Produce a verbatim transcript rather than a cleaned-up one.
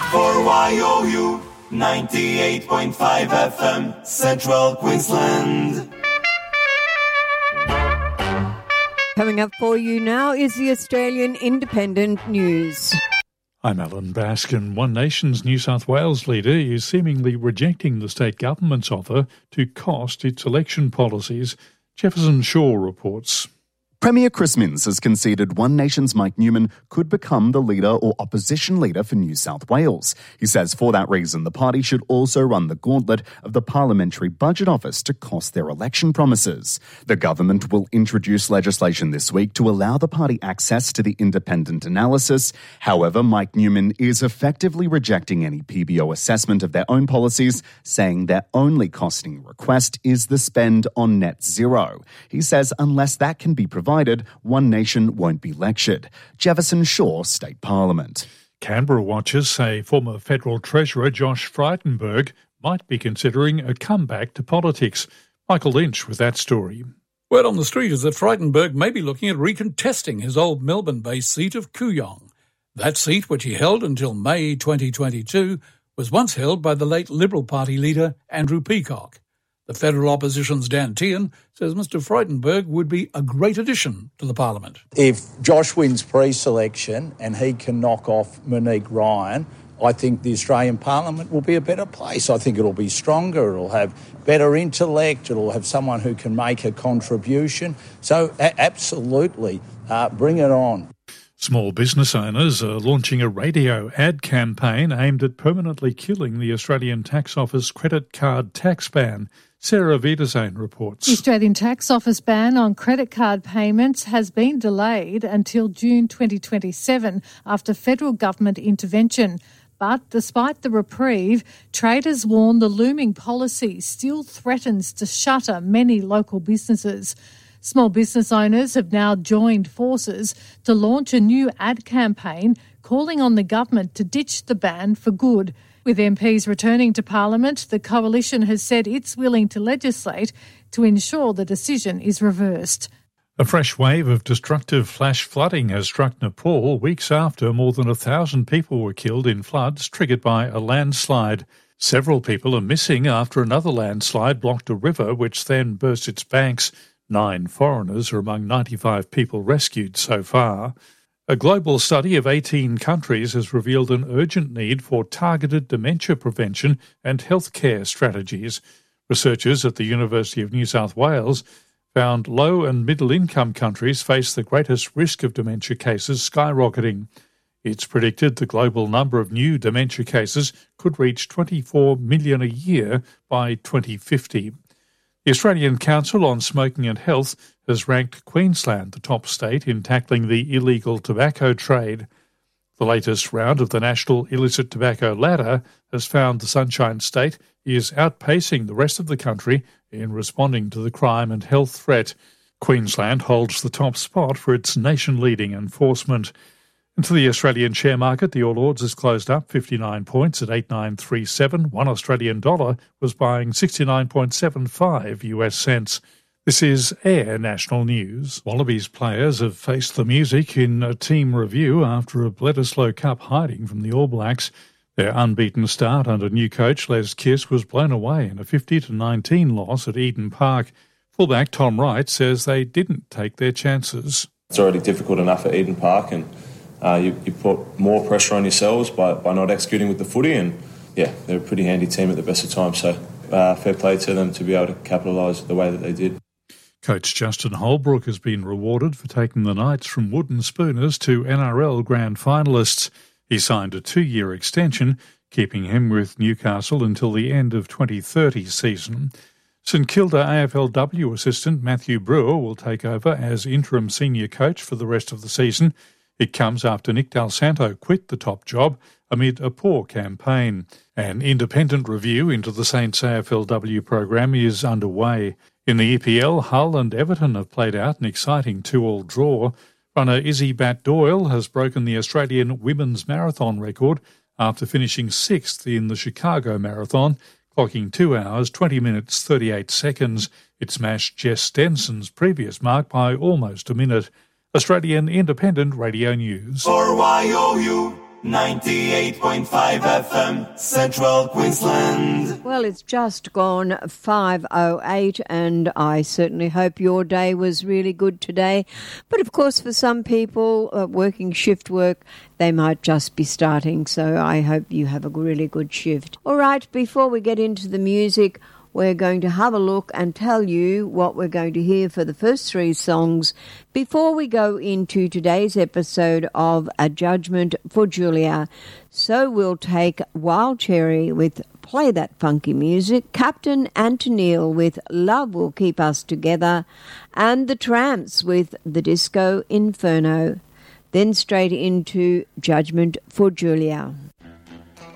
For Y O U ninety-eight point five F M, Central Queensland. Coming up for you now is the Australian Independent News. I'm Alan Baskin. One Nation's New South Wales leader is seemingly rejecting the state government's offer to cost its election policies. Jefferson Shaw reports. Premier Chris Minns has conceded One Nation's Mike Newman could become the leader or opposition leader for New South Wales. He says for that reason, the party should also run the gauntlet of the Parliamentary Budget Office to cost their election promises. The government will introduce legislation this week to allow the party access to the independent analysis. However, Mike Newman is effectively rejecting any P B O assessment of their own policies, saying their only costing request is the spend on net zero. He says unless that can be provided, One Nation won't be lectured. Jefferson Shaw, State Parliament. Canberra watchers say former Federal Treasurer Josh Frydenberg might be considering a comeback to politics. Michael Lynch with that story. Word on the street is that Frydenberg may be looking at recontesting his old Melbourne-based seat of Kooyong. That seat, which he held until May twenty twenty-two, was once held by the late Liberal Party leader Andrew Peacock. The federal opposition's Dan Tehan says Mr Frydenberg would be a great addition to the parliament. If Josh wins pre-selection and he can knock off Monique Ryan, I think the Australian Parliament will be a better place. I think it'll be stronger, it'll have better intellect, it'll have someone who can make a contribution. So a- absolutely, uh, bring it on. Small business owners are launching a radio ad campaign aimed at permanently killing the Australian Tax Office credit card tax ban. Sarah Wiedersehen reports. The Australian Tax Office ban on credit card payments has been delayed until June twenty twenty-seven after federal government intervention. But despite the reprieve, traders warn the looming policy still threatens to shutter many local businesses. Small business owners have now joined forces to launch a new ad campaign calling on the government to ditch the ban for good. With M Ps returning to Parliament, the Coalition has said it's willing to legislate to ensure the decision is reversed. A fresh wave of destructive flash flooding has struck Nepal weeks after more than a thousand people were killed in floods triggered by a landslide. Several people are missing after another landslide blocked a river which then burst its banks. Nine foreigners are among ninety-five people rescued so far. A global study of eighteen countries has revealed an urgent need for targeted dementia prevention and healthcare strategies. Researchers at the University of New South Wales found low and middle-income countries face the greatest risk of dementia cases skyrocketing. It's predicted the global number of new dementia cases could reach twenty-four million a year by twenty fifty. The Australian Council on Smoking and Health has ranked Queensland the top state in tackling the illegal tobacco trade. The latest round of the National Illicit Tobacco Ladder has found the Sunshine State is outpacing the rest of the country in responding to the crime and health threat. Queensland holds the top spot for its nation-leading enforcement. And to the Australian share market, the All Ords has closed up fifty-nine points at eight nine three seven. One Australian dollar was buying sixty-nine point seven five U S cents. This is Air National News. Wallabies players have faced the music in a team review after a Bledisloe Cup hiding from the All Blacks. Their unbeaten start under new coach Les Kiss was blown away in a fifty to nineteen loss at Eden Park. Fullback Tom Wright says they didn't take their chances. It's already difficult enough at Eden Park, and Uh, you, you put more pressure on yourselves by, by not executing with the footy, and yeah, they're a pretty handy team at the best of times, so uh, fair play to them to be able to capitalise the way that they did. Coach Justin Holbrook has been rewarded for taking the Knights from wooden spooners to N R L grand finalists. He signed a two-year extension, keeping him with Newcastle until the end of twenty thirty season. St Kilda A F L W assistant Matthew Brewer will take over as interim senior coach for the rest of the season. It comes after Nick Del Santo quit the top job amid a poor campaign. An independent review into the Saints A F L W program is underway. In the E P L, Hull and Everton have played out an exciting two-all draw. Runner Izzy Bat Doyle has broken the Australian women's marathon record after finishing sixth in the Chicago Marathon, clocking two hours, twenty minutes, thirty-eight seconds. It smashed Jess Stenson's previous mark by almost a minute. Australian Independent Radio News. For Y O U ninety-eight point five F M, Central Queensland. Well, it's just gone five oh eight, and I certainly hope your day was really good today. But of course, for some people uh, working shift work, they might just be starting, so I hope you have a really good shift. All right, before we get into the music, we're going to have a look and tell you what we're going to hear for the first three songs before we go into today's episode of A Judgment for Julia. So we'll take Wild Cherry with Play That Funky Music, Captain Antonil with Love Will Keep Us Together, and The Tramps with The Disco Inferno. Then straight into Judgment for Julia.